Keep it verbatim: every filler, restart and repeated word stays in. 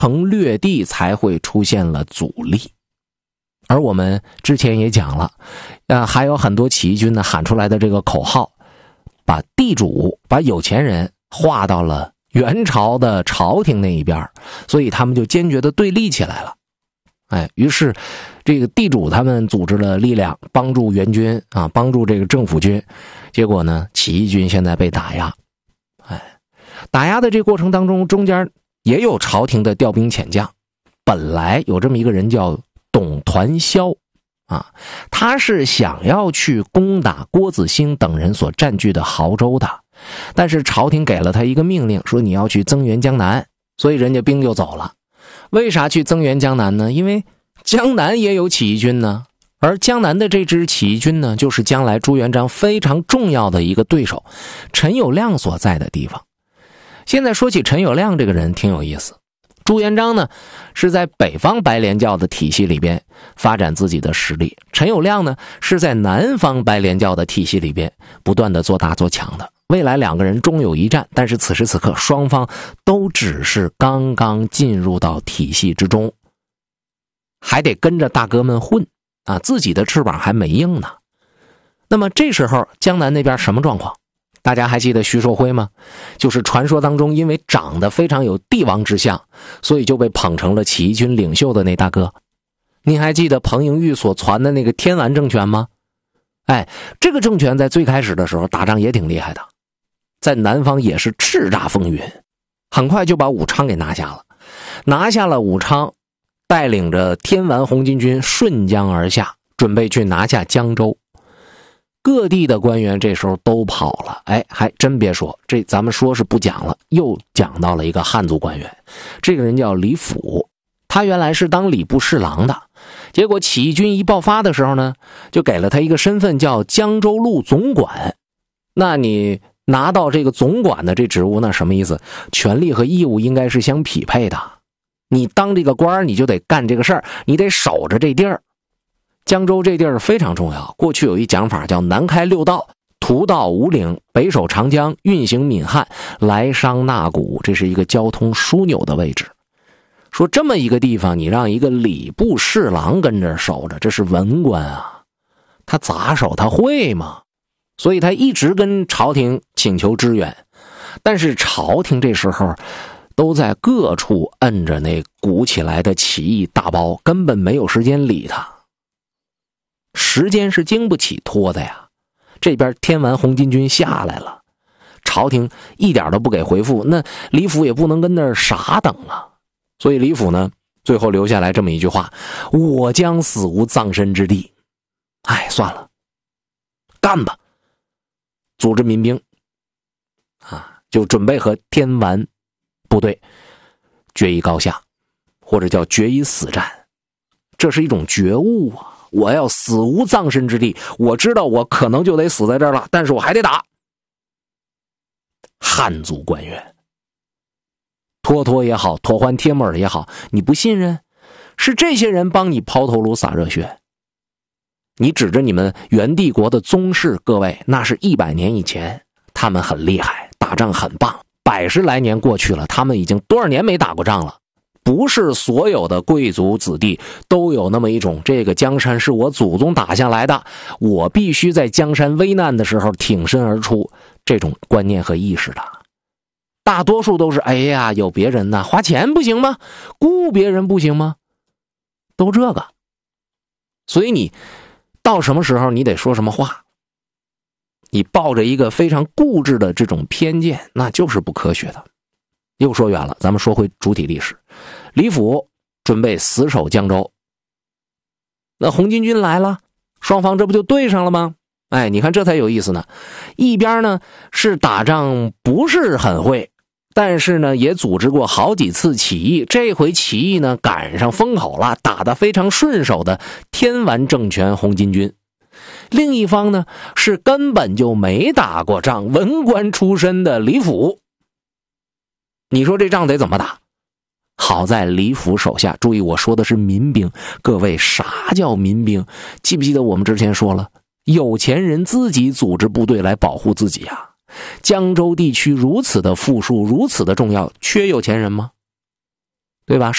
城略地才会出现了阻力。而我们之前也讲了，呃，还有很多起义军呢喊出来的这个口号，把地主、把有钱人划到了元朝的朝廷那一边，所以他们就坚决的对立起来了。哎，于是这个地主他们组织了力量，帮助元军啊，帮助这个政府军。结果呢，起义军现在被打压。哎，打压的这过程当中，中间也有朝廷的调兵遣将。本来有这么一个人叫董团霄啊，他是想要去攻打郭子兴等人所占据的亳州的，但是朝廷给了他一个命令，说你要去增援江南，所以人家兵就走了。为啥去增援江南呢？因为江南也有起义军呢，而江南的这支起义军呢，就是将来朱元璋非常重要的一个对手陈友谅所在的地方。现在说起陈友谅这个人挺有意思，朱元璋呢是在北方白莲教的体系里边发展自己的实力，陈友谅呢是在南方白莲教的体系里边不断的做大做强的。未来两个人终有一战，但是此时此刻双方都只是刚刚进入到体系之中，还得跟着大哥们混啊，自己的翅膀还没硬呢。那么这时候江南那边什么状况？大家还记得徐寿辉吗？就是传说当中因为长得非常有帝王之相，所以就被捧成了起义军领袖的那大哥。您还记得彭莹玉所传的那个天完政权吗？哎，这个政权在最开始的时候打仗也挺厉害的，在南方也是叱咤风云，很快就把武昌给拿下了。拿下了武昌，带领着天完红巾军顺江而下，准备去拿下江州。各地的官员这时候都跑了，哎，还真别说，这咱们说是不讲了，又讲到了一个汉族官员，这个人叫李辅，他原来是当礼部侍郎的，结果起义军一爆发的时候呢，就给了他一个身份叫江州路总管。那你拿到这个总管的这职务，那什么意思？权利和义务应该是相匹配的，你当这个官你就得干这个事儿，你得守着这地儿。江州这地儿非常重要，过去有一讲法叫南开六道，图道五岭，北守长江，运行闽汉，来商纳古，这是一个交通枢纽的位置。说这么一个地方，你让一个礼部侍郎跟着守着，这是文官啊，他咋守？他会吗？所以他一直跟朝廷请求支援，但是朝廷这时候都在各处摁着那鼓起来的起义大包，根本没有时间理他。时间是经不起拖的呀。这边天完红巾军下来了，朝廷一点都不给回复，那李府也不能跟那儿傻等啊。所以李府呢，最后留下来这么一句话：我将死无葬身之地。哎，算了，干吧。组织民兵啊，就准备和天完部队决一高下，或者叫决一死战。这是一种觉悟啊，我要死无葬身之地，我知道我可能就得死在这儿了，但是我还得打。汉族官员托托也好，妥欢帖木儿也好，你不信任，是这些人帮你抛头颅洒热血。你指着你们元帝国的宗室，各位，那是一百年以前，他们很厉害，打仗很棒。百十来年过去了，他们已经多少年没打过仗了。不是所有的贵族子弟都有那么一种，这个江山是我祖宗打下来的，我必须在江山危难的时候挺身而出，这种观念和意识的。大多数都是，哎呀，有别人呢，花钱不行吗？雇别人不行吗？都这个。所以你到什么时候你得说什么话，你抱着一个非常固执的这种偏见，那就是不科学的。又说远了，咱们说回主体历史。李府准备死守江州，那红巾军来了，双方这不就对上了吗？哎，你看这才有意思呢。一边呢是打仗不是很会，但是呢也组织过好几次起义，这回起义呢赶上风口了，打得非常顺手的天完政权红巾军。另一方呢是根本就没打过仗，文官出身的李府。你说这仗得怎么打？好在李府手下，注意我说的是民兵，各位，啥叫民兵？记不记得我们之前说了，有钱人自己组织部队来保护自己啊。江州地区如此的富庶，如此的重要，缺有钱人吗？对吧？